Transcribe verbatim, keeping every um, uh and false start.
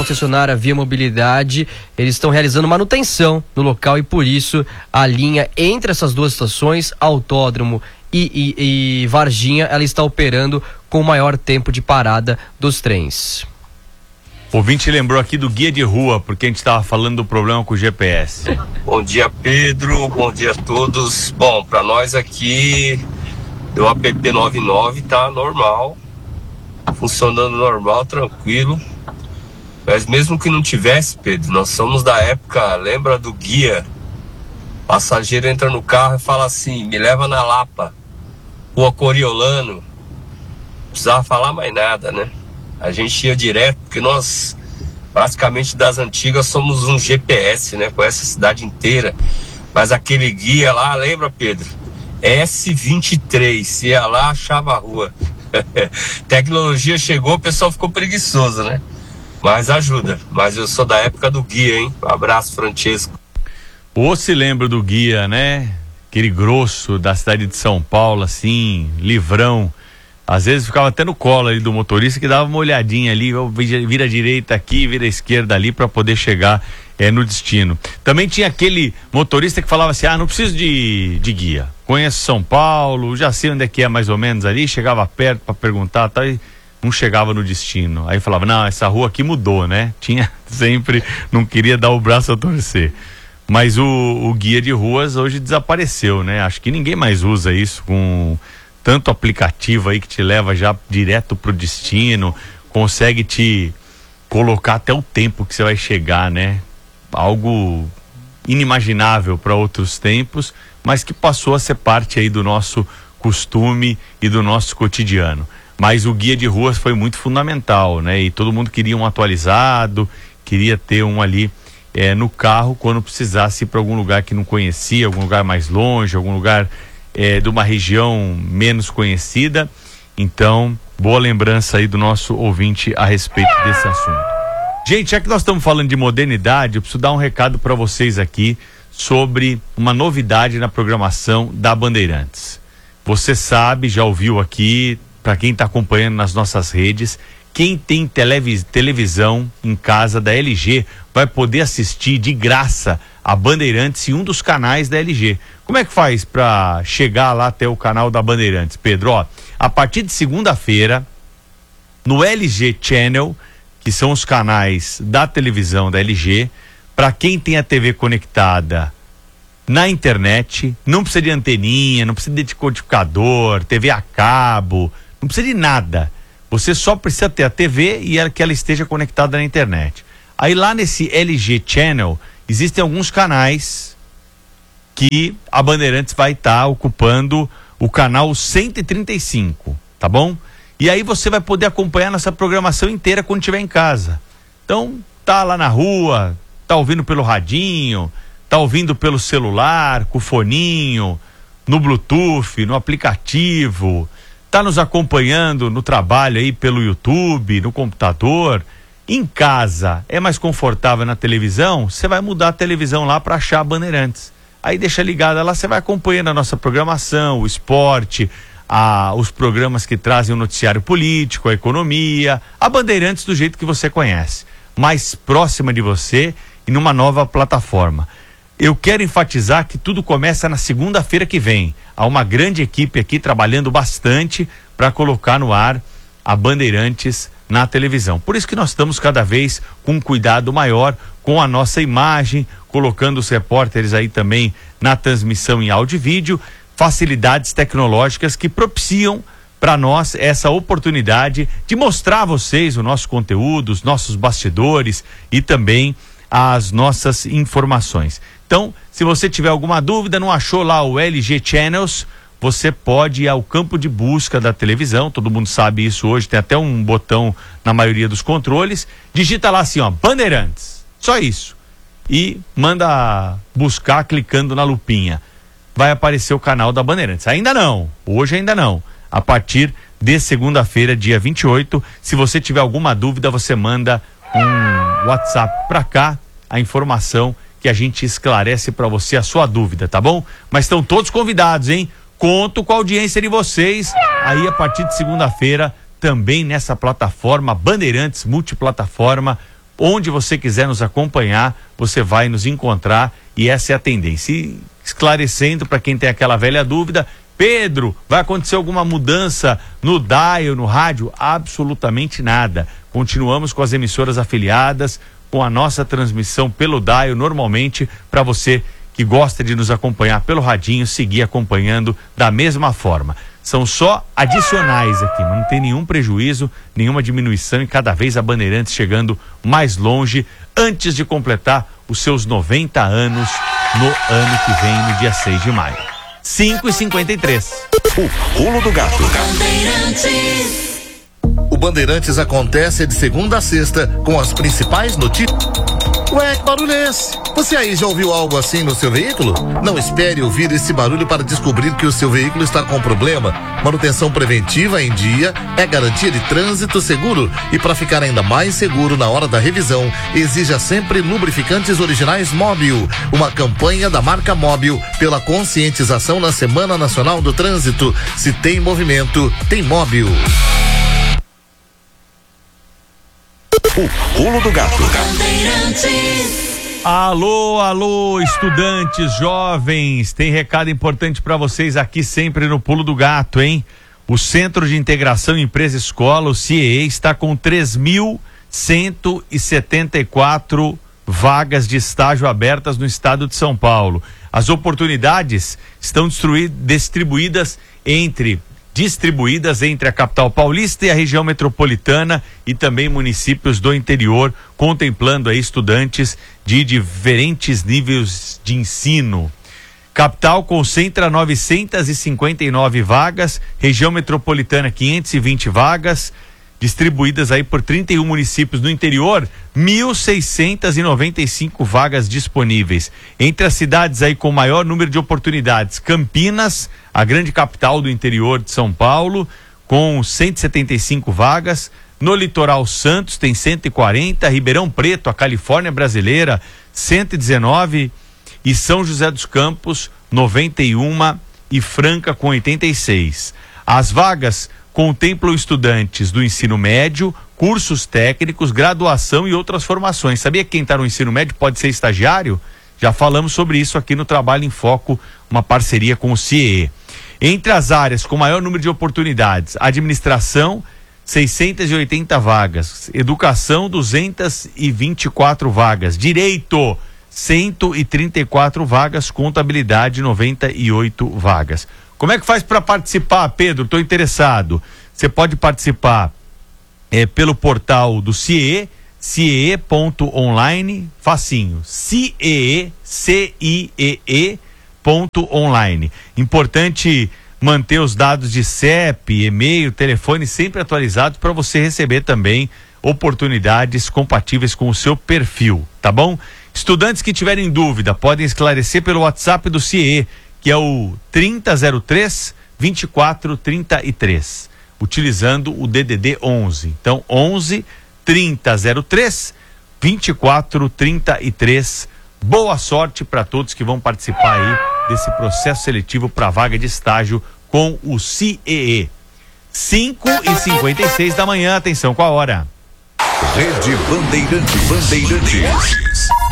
concessionária Via Mobilidade, eles estão realizando manutenção no local e por isso a linha entre essas duas estações, Autódromo e, e, e Varginha, ela está operando com maior tempo de parada dos trens. O ouvinte lembrou aqui do guia de rua, porque a gente estava falando do problema com o G P S. Bom dia, Pedro, bom dia a todos. Bom, para nós aqui do A P P noventa e nove tá normal, funcionando normal, tranquilo. Mas mesmo que não tivesse, Pedro, nós somos da época, lembra do guia? O passageiro entra no carro e fala assim, me leva na Lapa, Rua Coriolano. Não precisava falar mais nada, né? A gente ia direto, porque nós, praticamente das antigas, somos um G P S, né? Conhece a cidade inteira. Mas aquele guia lá, lembra, Pedro? S vinte e três, ia lá, achava a rua. Tecnologia chegou, o pessoal ficou preguiçoso, né? Mas ajuda. Mas eu sou da época do guia, hein? Um abraço, Francesco. Ou se lembra do guia, né? Aquele grosso da cidade de São Paulo, assim, livrão. Às vezes ficava até no colo ali do motorista, que dava uma olhadinha ali, vira a direita aqui, vira a esquerda ali para poder chegar é, no destino. Também tinha aquele motorista que falava assim, ah, não preciso de, de guia, conheço São Paulo, já sei onde é que é mais ou menos ali, chegava perto para perguntar, tá, e não chegava no destino. Aí falava, não, essa rua aqui mudou, né? Tinha sempre, não queria dar o braço a torcer. Mas o, o guia de ruas hoje desapareceu, né? Acho que ninguém mais usa isso com tanto aplicativo aí que te leva já direto pro destino, consegue te colocar até o tempo que você vai chegar, né? Algo inimaginável para outros tempos, mas que passou a ser parte aí do nosso costume e do nosso cotidiano. Mas o guia de ruas foi muito fundamental, né? E todo mundo queria um atualizado, queria ter um ali é, no carro quando precisasse ir para algum lugar que não conhecia, algum lugar mais longe, algum lugar É, de uma região menos conhecida. Então, boa lembrança aí do nosso ouvinte a respeito desse assunto. Gente, já que nós estamos falando de modernidade, eu preciso dar um recado para vocês aqui sobre uma novidade na programação da Bandeirantes. Você sabe, já ouviu aqui, para quem está acompanhando nas nossas redes, quem tem televis- televisão em casa da L G vai poder assistir de graça a Bandeirantes em um dos canais da L G. Como é que faz para chegar lá até o canal da Bandeirantes, Pedro? Ó, a partir de segunda-feira, no L G Channel, que são os canais da televisão da L G, para quem tem a T V conectada na internet, não precisa de anteninha, não precisa de decodificador, T V a cabo, não precisa de nada. Você só precisa ter a T V e que ela esteja conectada na internet. Aí lá nesse L G Channel, existem alguns canais que a Bandeirantes vai estar tá ocupando o canal cento e trinta e cinco, tá bom? E aí você vai poder acompanhar nossa programação inteira quando estiver em casa. Então, tá lá na rua, tá ouvindo pelo radinho, tá ouvindo pelo celular, com o foninho, no Bluetooth, no aplicativo, tá nos acompanhando no trabalho aí pelo YouTube, no computador. Em casa é mais confortável na televisão, você vai mudar a televisão lá para achar a Bandeirantes. Aí deixa ligada lá, você vai acompanhando a nossa programação, o esporte, a, os programas que trazem o noticiário político, a economia, a Bandeirantes do jeito que você conhece, mais próxima de você e numa nova plataforma. Eu quero enfatizar que tudo começa na segunda-feira que vem. Há uma grande equipe aqui trabalhando bastante para colocar no ar a Bandeirantes na televisão. Por isso que nós estamos cada vez com um cuidado maior com a nossa imagem, colocando os repórteres aí também na transmissão em áudio e vídeo, facilidades tecnológicas que propiciam para nós essa oportunidade de mostrar a vocês o nosso conteúdo, os nossos bastidores e também as nossas informações. Então, se você tiver alguma dúvida, não achou lá o L G Channels, você pode ir ao campo de busca da televisão, todo mundo sabe isso hoje, tem até um botão na maioria dos controles, digita lá assim, ó, Bandeirantes, só isso, e manda buscar clicando na lupinha, vai aparecer o canal da Bandeirantes. Ainda não, hoje ainda não, a partir de segunda-feira, dia vinte e oito, se você tiver alguma dúvida, você manda um WhatsApp pra cá, a informação que a gente esclarece para você a sua dúvida, tá bom? Mas estão todos convidados, hein? Conto com a audiência de vocês aí a partir de segunda-feira, também nessa plataforma Bandeirantes multiplataforma, onde você quiser nos acompanhar, você vai nos encontrar e essa é a tendência. E esclarecendo para quem tem aquela velha dúvida, Pedro, vai acontecer alguma mudança no dial, no rádio? Absolutamente nada. Continuamos com as emissoras afiliadas, com a nossa transmissão pelo dial normalmente, para você que gosta de nos acompanhar pelo radinho, seguir acompanhando da mesma forma. São só adicionais aqui, mas não tem nenhum prejuízo, nenhuma diminuição e cada vez a Bandeirantes chegando mais longe antes de completar os seus noventa anos no ano que vem, no dia seis de maio. cinco e cinquenta e três. O Pulo do Gato. O Bandeirantes acontece de segunda a sexta com as principais notícias. Ué, que barulho é esse? Você aí já ouviu algo assim no seu veículo? Não espere ouvir esse barulho para descobrir que o seu veículo está com problema. Manutenção preventiva em dia é garantia de trânsito seguro. E para ficar ainda mais seguro na hora da revisão, exija sempre lubrificantes originais Móbil. Uma campanha da marca Móbil pela conscientização na Semana Nacional do Trânsito. Se tem movimento, tem Móbil. O Pulo do Gato. Alô, alô, estudantes, jovens, tem recado importante para vocês aqui sempre no Pulo do Gato, hein? O Centro de Integração Empresa Escola, o C I E, está com três mil cento e setenta e quatro vagas de estágio abertas no estado de São Paulo. As oportunidades estão distribuídas entre distribuídas entre a capital paulista e a região metropolitana e também municípios do interior, contemplando aí estudantes de diferentes níveis de ensino. Capital concentra novecentas e cinquenta e nove vagas, região metropolitana quinhentas e vinte vagas, distribuídas aí por trinta e um municípios no interior, mil seiscentas e noventa e cinco vagas disponíveis. Entre as cidades aí com maior número de oportunidades, Campinas, a grande capital do interior de São Paulo, com cento e setenta e cinco vagas. No litoral Santos tem cento e quarenta, Ribeirão Preto, a Califórnia brasileira, cento e dezenove, e São José dos Campos, noventa e um, e Franca com oitenta e seis. As vagas contemplam estudantes do ensino médio, cursos técnicos, graduação e outras formações. Sabia que quem está no ensino médio pode ser estagiário? Já falamos sobre isso aqui no Trabalho em Foco, uma parceria com o C I E. Entre as áreas com maior número de oportunidades, administração, seiscentas e oitenta vagas, educação, duzentas e vinte e quatro vagas, direito, cento e trinta e quatro vagas, contabilidade, noventa e oito vagas. Como é que faz para participar, Pedro? Estou interessado. Você pode participar é, pelo portal do C I E, C I E ponto online, facinho, C I E, C I E E ponto online. Importante manter os dados de C E P, e-mail, telefone sempre atualizados para você receber também oportunidades compatíveis com o seu perfil, tá bom? Estudantes que tiverem dúvida podem esclarecer pelo WhatsApp do C I E, que é o trinta zero três, vinte e quatro trinta e três, utilizando o D D D onze. Então, onze, trinta zero três, vinte e quatro trinta e três. Boa sorte para todos que vão participar aí desse processo seletivo para vaga de estágio com o C I E. cinco e cinquenta e seis da manhã, atenção com a hora. Rede Bandeirante Bandeirantes.